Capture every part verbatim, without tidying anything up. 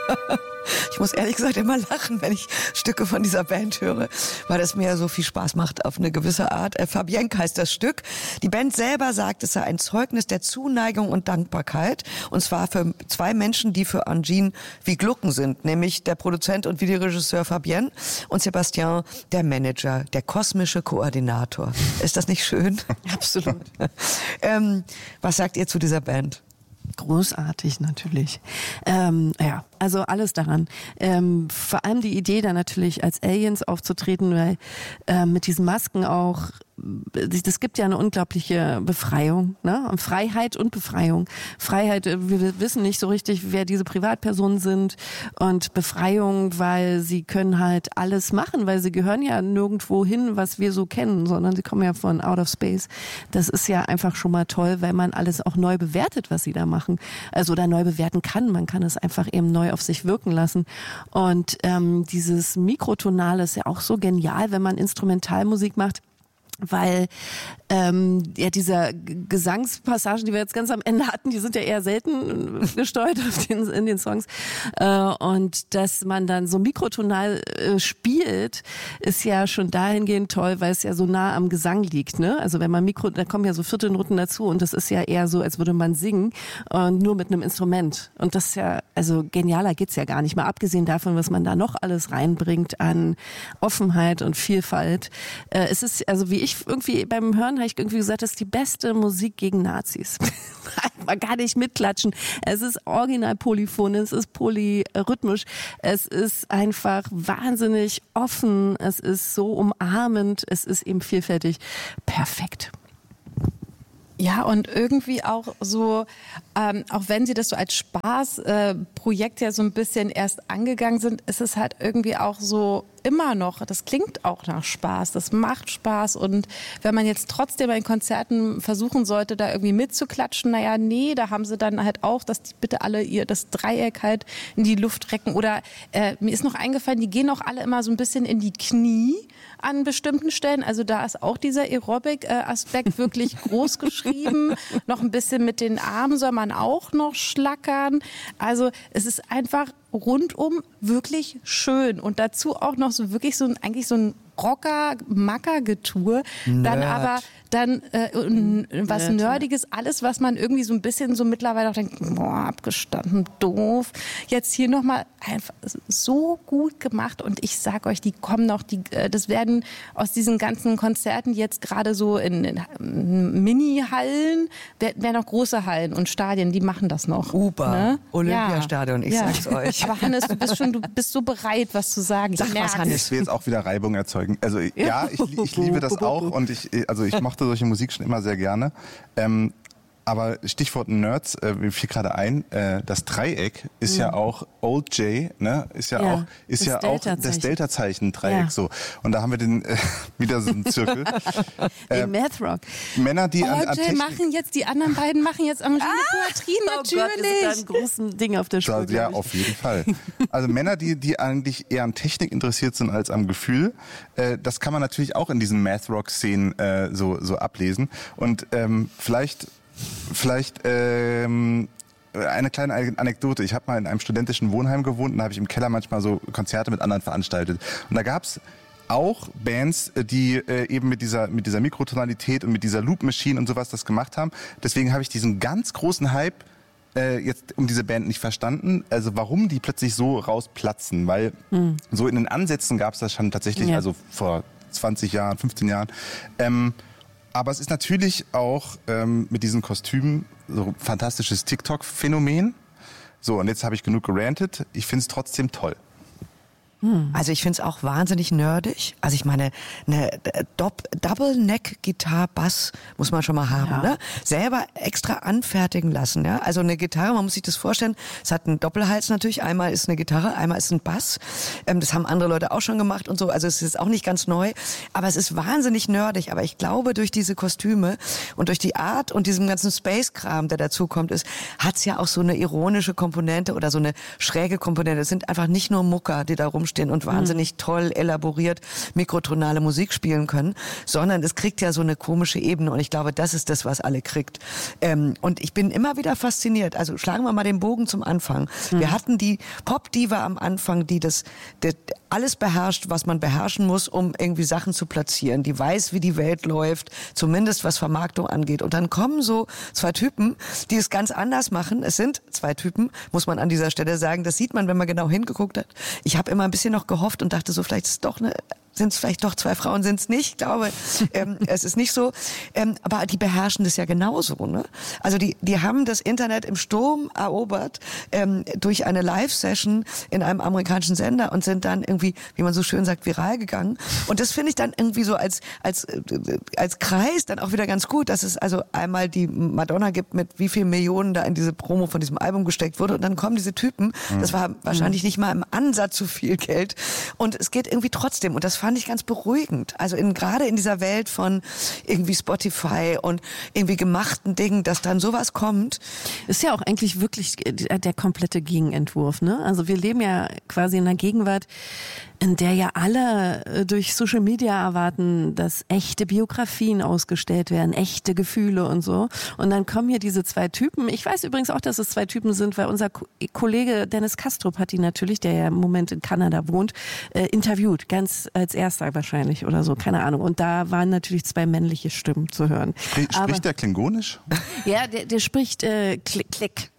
Ich muss ehrlich gesagt immer lachen, wenn ich Stücke von dieser Band höre, weil das mir so viel Spaß macht auf eine gewisse Art. Äh, Fabienque heißt das Stück. Die Band selber sagt, es sei ein Zeugnis der Zuneigung und Dankbarkeit. Und zwar für zwei Menschen, die für Angine wie Glucken sind. Nämlich der Produzent und Videoregisseur Fabienne und Sébastien, der Manager, der kosmische Koordinator. Ist das nicht schön? Absolut. ähm, was sagt ihr zu dieser Band? Großartig natürlich. Ähm, ja, also alles daran. Ähm, vor allem die Idee, da natürlich als Aliens aufzutreten, weil äh, mit diesen Masken auch, das gibt ja eine unglaubliche Befreiung, ne? Freiheit und Befreiung. Freiheit, wir wissen nicht so richtig, wer diese Privatpersonen sind, und Befreiung, weil sie können halt alles machen, weil sie gehören ja nirgendwo hin, was wir so kennen, sondern sie kommen ja von out of space. Das ist ja einfach schon mal toll, weil man alles auch neu bewertet, was sie da machen. Also oder neu bewerten kann. Man kann es einfach eben neu auf sich wirken lassen. Und ähm, dieses Mikrotonale ist ja auch so genial, wenn man Instrumentalmusik macht. Weil ähm, ja diese Gesangspassagen, die wir jetzt ganz am Ende hatten, die sind ja eher selten gesteuert auf den, in den Songs. Äh, und dass man dann so mikrotonal äh, spielt, ist ja schon dahingehend toll, weil es ja so nah am Gesang liegt. Ne? Also wenn man Mikro, da kommen ja so Viertelnoten dazu, und das ist ja eher so, als würde man singen, und nur mit einem Instrument. Und das ist ja, also genialer geht's ja gar nicht. Mal abgesehen davon, was man da noch alles reinbringt an Offenheit und Vielfalt. Äh, es ist, also wie ich Ich irgendwie beim Hören habe ich irgendwie gesagt, das ist die beste Musik gegen Nazis. Man gar nicht mitklatschen. Es ist original polyphon, es ist polyrhythmisch, es ist einfach wahnsinnig offen, es ist so umarmend, es ist eben vielfältig. Perfekt. Ja, und irgendwie auch so, ähm, auch wenn sie das so als Spaßprojekt äh, ja so ein bisschen erst angegangen sind, ist es halt irgendwie auch so immer noch, das klingt auch nach Spaß, das macht Spaß, und wenn man jetzt trotzdem bei den Konzerten versuchen sollte, da irgendwie mitzuklatschen, naja, nee, da haben sie dann halt auch, dass die bitte alle ihr das Dreieck halt in die Luft recken, oder äh, mir ist noch eingefallen, die gehen auch alle immer so ein bisschen in die Knie an bestimmten Stellen, also da ist auch dieser Aerobic-Aspekt wirklich groß geschrieben, noch ein bisschen mit den Armen soll man auch noch schlackern, also es ist einfach rundum wirklich schön, und dazu auch noch so wirklich so ein, eigentlich so ein Rocker-Macker-Getue, dann aber dann äh, was Nerdiges, alles, was man irgendwie so ein bisschen so mittlerweile auch denkt, boah, abgestanden, doof. Jetzt hier nochmal einfach so gut gemacht, und ich sag euch, die kommen noch, die, das werden aus diesen ganzen Konzerten jetzt gerade so in, in Mini-Hallen, werden noch große Hallen und Stadien, die machen das noch. Uber, ne? Olympiastadion, ich ja. sag's euch. Aber Hannes, du bist schon, du bist so bereit, was zu sagen. Sag was, Hannes. Ich will jetzt auch wieder Reibung erzeugen. Also ja, ich, ich liebe das auch, und ich, also ich mochte solche Musik schon immer sehr gerne. Ähm, aber Stichwort Nerds, äh, mir fiel gerade ein, äh, das Dreieck ist mhm. ja auch Old J, ne? Ist ja, ja auch, ist ja auch das Delta-Zeichen Dreieck ja. so. Und da haben wir den äh, wieder so einen Zirkel. Den äh, Math Rock. Männer, die oh, an, an Jay machen jetzt, die anderen beiden machen jetzt am ah, Poetrie, natürlich. Oh Gott, das ist ein großes Ding auf der Spur. Ja, auf jeden Fall. Also Männer, die, die eigentlich eher an Technik interessiert sind als am Gefühl, äh, das kann man natürlich auch in diesen Math Rock-Szenen äh, so, so ablesen. Und ähm, vielleicht Vielleicht ähm, eine kleine Anekdote. Ich habe mal in einem studentischen Wohnheim gewohnt, und da habe ich im Keller manchmal so Konzerte mit anderen veranstaltet. Und da gab's auch Bands, die äh, eben mit dieser mit dieser Mikrotonalität und mit dieser Loop Machine und sowas das gemacht haben. Deswegen habe ich diesen ganz großen Hype äh, jetzt um diese Band nicht verstanden. Also warum die plötzlich so rausplatzen, weil hm. so in den Ansätzen gab's das schon tatsächlich, ja. also vor zwanzig Jahren, fünfzehn Jahren. Ähm, Aber es ist natürlich auch ähm, mit diesen Kostümen so ein fantastisches TikTok-Phänomen. So, und jetzt habe ich genug gerantet. Ich finde es trotzdem toll. Also ich finde es auch wahnsinnig nerdig. Also ich meine, eine Double-Neck-Gitarre-Bass muss man schon mal haben, ja. ne? Selber extra anfertigen lassen, ja. Also eine Gitarre, man muss sich das vorstellen, es hat einen Doppelhals natürlich. Einmal ist eine Gitarre, einmal ist ein Bass. Ähm, das haben andere Leute auch schon gemacht und so. Also es ist auch nicht ganz neu. Aber es ist wahnsinnig nerdig. Aber ich glaube, durch diese Kostüme und durch die Art und diesem ganzen Space-Kram, der dazu kommt, ist, hat es ja auch so eine ironische Komponente oder so eine schräge Komponente. Es sind einfach nicht nur Mucker, die da rum rumstehen und wahnsinnig mhm. toll elaboriert mikrotonale Musik spielen können, sondern es kriegt ja so eine komische Ebene und ich glaube, das ist das, was alle kriegt. Ähm, und ich bin immer wieder fasziniert. Also schlagen wir mal den Bogen zum Anfang. Mhm. Wir hatten die Pop-Diva am Anfang, die das, das alles beherrscht, was man beherrschen muss, um irgendwie Sachen zu platzieren. Die weiß, wie die Welt läuft, zumindest was Vermarktung angeht. Und dann kommen so zwei Typen, die es ganz anders machen. Es sind zwei Typen, muss man an dieser Stelle sagen. Das sieht man, wenn man genau hingeguckt hat. Ich habe immer ein bisschen noch gehofft und dachte so, vielleicht ist es doch eine... sind es vielleicht doch zwei Frauen, sind es nicht. Ich glaube, ähm, es ist nicht so. Ähm, aber die beherrschen das ja genauso. Ne? Also die, die haben das Internet im Sturm erobert ähm, durch eine Live-Session in einem amerikanischen Sender und sind dann irgendwie, wie man so schön sagt, viral gegangen. Und das finde ich dann irgendwie so als, als, als Kreis dann auch wieder ganz gut, dass es also einmal die Madonna gibt, mit wie vielen Millionen da in diese Promo von diesem Album gesteckt wurde. Und dann kommen diese Typen. Das war wahrscheinlich nicht mal im Ansatz so viel Geld. Und es geht irgendwie trotzdem. Und das fand ich ganz beruhigend. Also in, gerade in dieser Welt von irgendwie Spotify und irgendwie gemachten Dingen, dass dann sowas kommt. Ist ja auch eigentlich wirklich der, der komplette Gegenentwurf, ne? Also wir leben ja quasi in einer Gegenwart, in der ja alle durch Social Media erwarten, dass echte Biografien ausgestellt werden, echte Gefühle und so. Und dann kommen hier diese zwei Typen. Ich weiß übrigens auch, dass es zwei Typen sind, weil unser Kollege Dennis Kastrup hat die natürlich, der ja im Moment in Kanada wohnt, äh, interviewt. Ganz als erster wahrscheinlich oder so, keine Ahnung. Und da waren natürlich zwei männliche Stimmen zu hören. Sprich, Aber, spricht der Klingonisch? Ja, der, der spricht äh, Klick, Klick.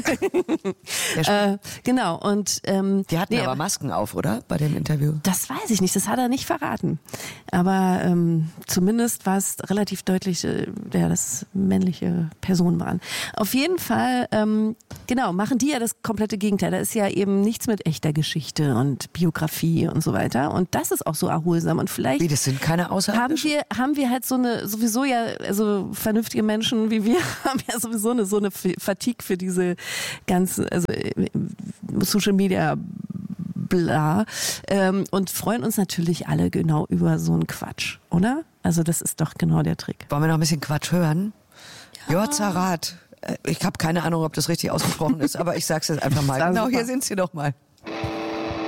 äh, genau. Und ähm, die hatten nee, aber Masken auf, oder? Bei dem Interview. Das weiß ich nicht, das hat er nicht verraten. Aber ähm, zumindest war es relativ deutlich, äh, ja, dass männliche Personen waren. Auf jeden Fall, ähm, genau, machen die ja das komplette Gegenteil. Da ist ja eben nichts mit echter Geschichte und Biografie und so weiter. Und das ist auch so erholsam. Und vielleicht wie, das sind keine haben wir haben wir halt so eine sowieso ja also vernünftige Menschen wie wir haben ja sowieso eine so eine Fatigue für diese ganzen also Social Media bla ähm, und freuen uns natürlich alle genau über so einen Quatsch, oder? Also das ist doch genau der Trick. Wollen wir noch ein bisschen Quatsch hören? Ja, Zarat. Ich habe keine Ahnung, ob das richtig ausgesprochen ist, aber ich sag's jetzt einfach mal. Genau, super. Hier sind sie doch mal.